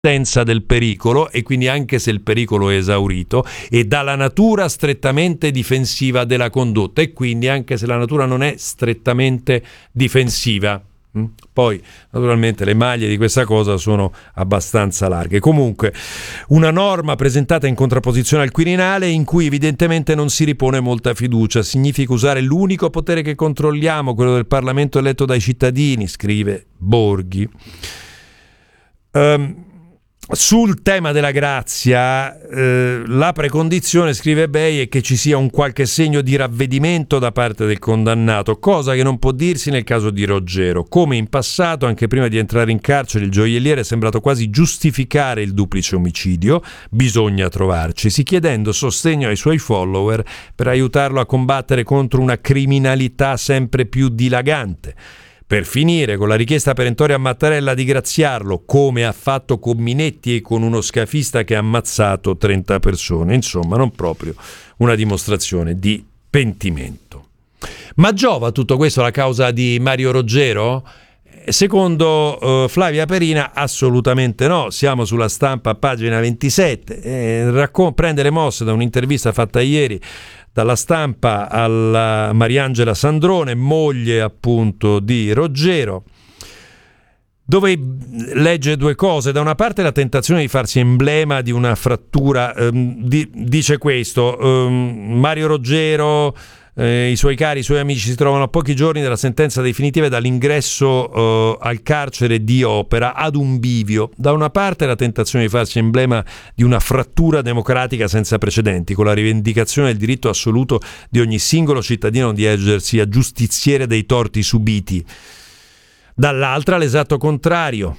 senza del pericolo, e quindi anche se il pericolo è esaurito, e dalla natura strettamente difensiva della condotta, e quindi anche se la natura non è strettamente difensiva. Poi naturalmente le maglie di questa cosa sono abbastanza larghe. Comunque una norma presentata in contrapposizione al Quirinale, in cui evidentemente non si ripone molta fiducia. Significa usare l'unico potere che controlliamo, quello del Parlamento eletto dai cittadini, scrive Borghi. Sul tema della grazia, la precondizione, scrive Bei, è che ci sia un qualche segno di ravvedimento da parte del condannato, cosa che non può dirsi nel caso di Roggero. Come in passato, anche prima di entrare in carcere, il gioielliere è sembrato quasi giustificare il duplice omicidio. Bisogna trovarcisi, chiedendo sostegno ai suoi follower per aiutarlo a combattere contro una criminalità sempre più dilagante. Per finire con la richiesta perentoria a Mattarella di graziarlo, come ha fatto con Minetti e con uno scafista che ha ammazzato 30 persone. Insomma, non proprio una dimostrazione di pentimento. Ma giova tutto questo alla causa di Mario Roggero? Secondo Flavia Perina assolutamente no. Siamo sulla Stampa, pagina 27, prende le mosse da un'intervista fatta ieri dalla Stampa alla Mariangela Sandrone, moglie appunto di Roggero, dove legge due cose. Da una parte la tentazione di farsi emblema di una frattura, dice questo: Mario Roggero, i suoi cari, i suoi amici si trovano a pochi giorni dalla sentenza definitiva e dall'ingresso al carcere di Opera ad un bivio. Da una parte la tentazione di farsi emblema di una frattura democratica senza precedenti, con la rivendicazione del diritto assoluto di ogni singolo cittadino di ergersi a giustiziere dei torti subiti. Dall'altra l'esatto contrario,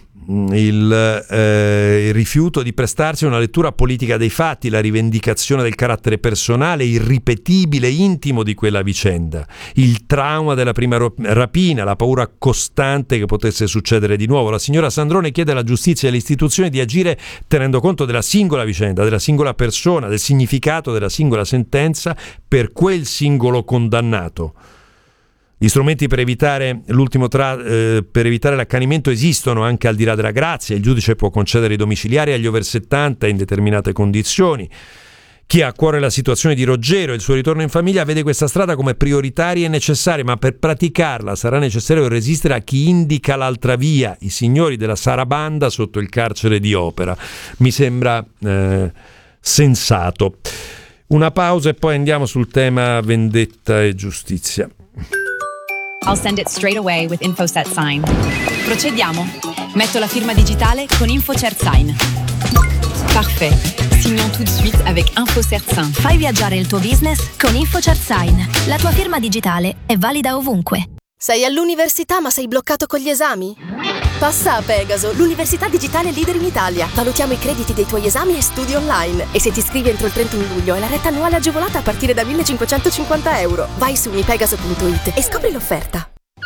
il rifiuto di prestarsi a una lettura politica dei fatti, la rivendicazione del carattere personale, irripetibile, intimo di quella vicenda, il trauma della prima rapina, la paura costante che potesse succedere di nuovo. La signora Sandrone chiede alla giustizia e alle istituzioni di agire tenendo conto della singola vicenda, della singola persona, del significato della singola sentenza per quel singolo condannato. Gli strumenti per evitare per evitare l'accanimento esistono anche al di là della grazia. Il giudice può concedere i domiciliari agli over 70 in determinate condizioni. Chi ha a cuore la situazione di Roggero e il suo ritorno in famiglia vede questa strada come prioritaria e necessaria, ma per praticarla sarà necessario resistere a chi indica l'altra via, i signori della Sarabanda sotto il carcere di Opera. Mi sembra sensato. Una pausa e poi andiamo sul tema vendetta e giustizia. I'll send it straight away with InfoSet Sign. Procediamo. Metto la firma digitale con InfoCert Sign. Parfait. Signons tout de suite avec InfoCert Sign. Fai viaggiare il tuo business con InfoCert Sign. La tua firma digitale è valida ovunque. Sei all'università ma sei bloccato con gli esami? Passa a Pegaso, l'università digitale leader in Italia. Valutiamo i crediti dei tuoi esami e studi online. E se ti iscrivi entro il 31 luglio hai la retta annuale agevolata a partire da €1.550. Vai su unipegaso.it e scopri l'offerta.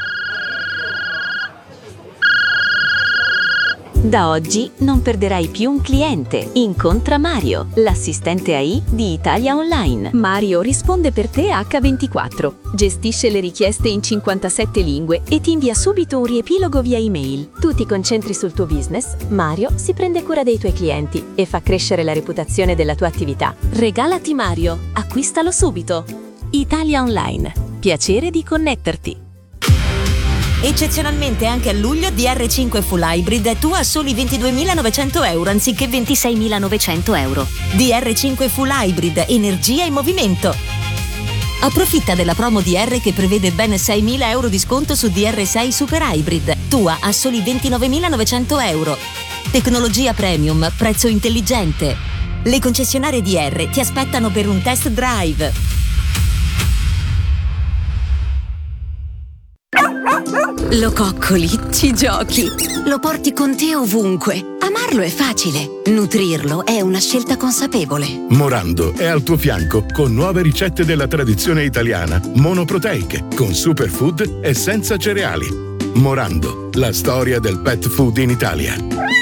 Da oggi non perderai più un cliente. Incontra Mario, l'assistente AI di Italia Online. Mario risponde per te H24, gestisce le richieste in 57 lingue e ti invia subito un riepilogo via email. Tu ti concentri sul tuo business, Mario si prende cura dei tuoi clienti e fa crescere la reputazione della tua attività. Regalati Mario, acquistalo subito. Italia Online, piacere di connetterti. Eccezionalmente anche a luglio DR5 Full Hybrid è tua a soli €22.900 anziché €26.900. DR5 Full Hybrid, energia e movimento. Approfitta della promo DR che prevede ben €6.000 di sconto su DR6 Super Hybrid, tua a soli €29.900. Tecnologia premium, prezzo intelligente. Le concessionarie DR ti aspettano per un test drive. Lo coccoli, ci giochi, lo porti con te ovunque. Amarlo è facile, nutrirlo è una scelta consapevole. Morando è al tuo fianco con nuove ricette della tradizione italiana, monoproteiche, con superfood e senza cereali. Morando, la storia del pet food in Italia.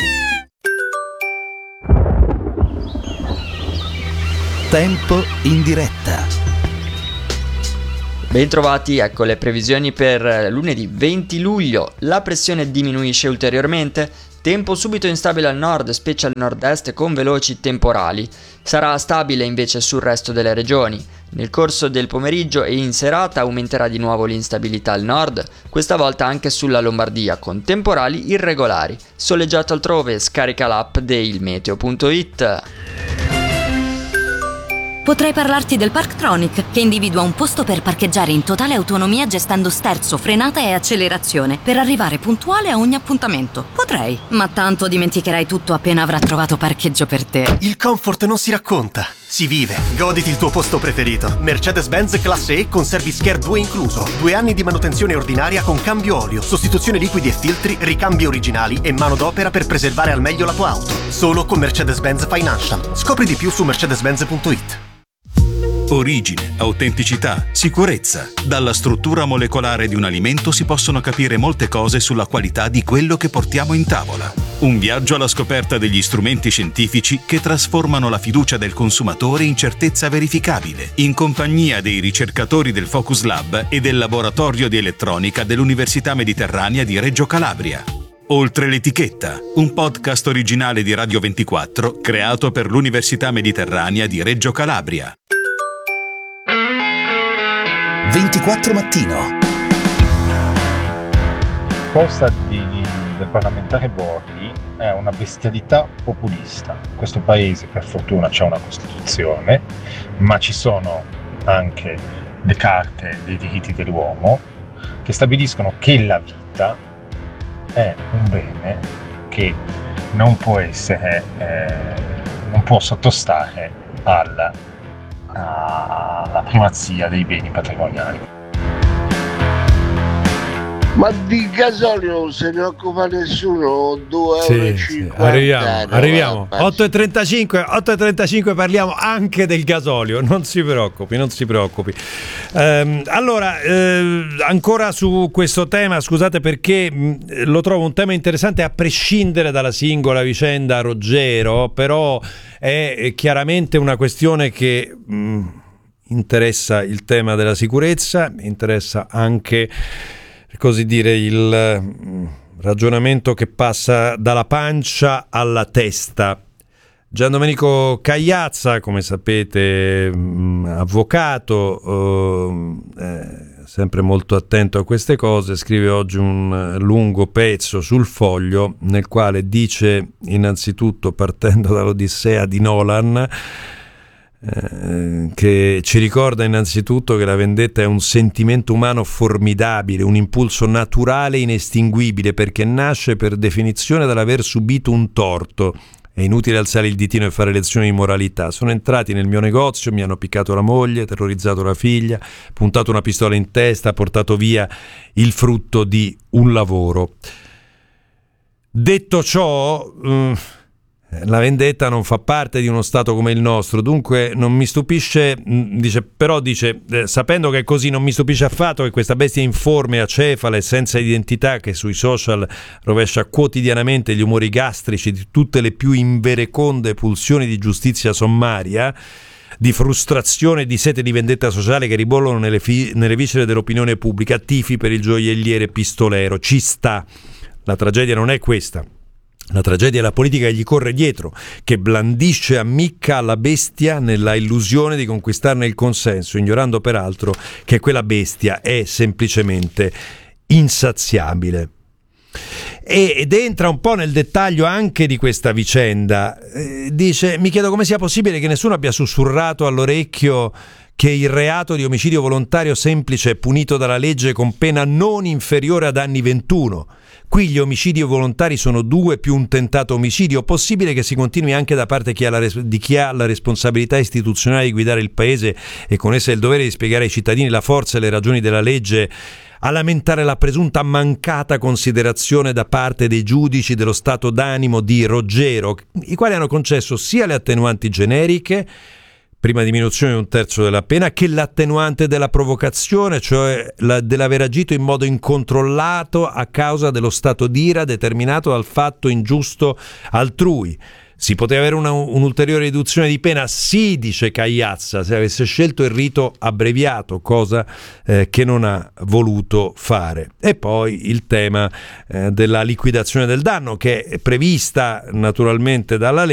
Tempo in diretta. Bentrovati, ecco le previsioni per lunedì 20 luglio. La pressione diminuisce ulteriormente, Tempo subito instabile al nord, specie al nord-est con veloci temporali. Sarà stabile invece sul resto delle regioni. Nel corso del pomeriggio e in serata aumenterà di nuovo l'instabilità al nord, questa volta anche sulla Lombardia con temporali irregolari. Soleggiato altrove, scarica l'app deilmeteo.it. Potrei parlarti del Parktronic, che individua un posto per parcheggiare in totale autonomia gestendo sterzo, frenata e accelerazione, per arrivare puntuale a ogni appuntamento. Potrei, ma tanto dimenticherai tutto appena avrà trovato parcheggio per te. Il comfort non si racconta, si vive. Goditi il tuo posto preferito. Mercedes-Benz Classe E con Service Care 2 incluso. 2 anni di manutenzione ordinaria con cambio olio, sostituzione liquidi e filtri, ricambi originali e manodopera per preservare al meglio la tua auto. Solo con Mercedes-Benz Financial. Scopri di più su mercedes-benz.it. Origine, autenticità, sicurezza. Dalla struttura molecolare di un alimento si possono capire molte cose sulla qualità di quello che portiamo in tavola. Un viaggio alla scoperta degli strumenti scientifici che trasformano la fiducia del consumatore in certezza verificabile, in compagnia dei ricercatori del Focus Lab e del Laboratorio di Elettronica dell'Università Mediterranea di Reggio Calabria. Oltre l'etichetta, un podcast originale di Radio 24 creato per l'Università Mediterranea di Reggio Calabria. 24 Mattino. La proposta del parlamentare Borghi è una bestialità populista. In questo paese per fortuna c'è una Costituzione, ma ci sono anche le carte dei diritti dell'uomo che stabiliscono che la vita è un bene che non può essere, non può sottostare alla primazia dei beni patrimoniali. Ma di gasolio non se ne occupa nessuno, 2,50 €. Arriviamo. 8.35 parliamo anche del gasolio, non si preoccupi. Allora, ancora su questo tema, scusate perché lo trovo un tema interessante a prescindere dalla singola vicenda Roggero, però è chiaramente una questione che interessa il tema della sicurezza, interessa anche, per così dire, il ragionamento che passa dalla pancia alla testa. Giandomenico Cagliazza, come sapete, avvocato, sempre molto attento a queste cose, scrive oggi un lungo pezzo sul Foglio nel quale dice, innanzitutto partendo dall'Odissea di Nolan, che ci ricorda innanzitutto che la vendetta è un sentimento umano formidabile, un impulso naturale inestinguibile, perché nasce per definizione dall'aver subito un torto. È inutile alzare il ditino e fare lezioni di moralità. Sono entrati nel mio negozio, mi hanno piccato la moglie, terrorizzato la figlia, puntato una pistola in testa, portato via il frutto di un lavoro. Detto ciò, la vendetta non fa parte di uno Stato come il nostro, dunque non mi stupisce, dice, sapendo che è così, non mi stupisce affatto che questa bestia informe, acefala e senza identità, che sui social rovescia quotidianamente gli umori gastrici di tutte le più invereconde pulsioni di giustizia sommaria, di frustrazione e di sete di vendetta sociale che ribollono nelle viscere dell'opinione pubblica, tifi per il gioielliere pistolero. Ci sta. La tragedia non è questa. La tragedia è la politica che gli corre dietro, che blandisce ammicca alla bestia nella illusione di conquistarne il consenso, ignorando peraltro che quella bestia è semplicemente insaziabile. Ed entra un po' nel dettaglio anche di questa vicenda. Dice: mi chiedo come sia possibile che nessuno abbia sussurrato all'orecchio che il reato di omicidio volontario semplice è punito dalla legge con pena non inferiore ad anni 21. Qui gli omicidi volontari sono 2 più un tentato omicidio. Possibile che si continui anche da parte di chi ha la responsabilità istituzionale di guidare il paese e con essa il dovere di spiegare ai cittadini la forza e le ragioni della legge, a lamentare la presunta mancata considerazione da parte dei giudici dello stato d'animo di Roggero, i quali hanno concesso sia le attenuanti generiche, prima diminuzione di 1/3 della pena, che l'attenuante della provocazione, cioè dell'aver agito in modo incontrollato a causa dello stato d'ira determinato dal fatto ingiusto altrui. Si poteva avere un'ulteriore riduzione di pena? Sì, dice Cagliazza, se avesse scelto il rito abbreviato, cosa che non ha voluto fare. E poi il tema della liquidazione del danno, che è prevista naturalmente dalla legge,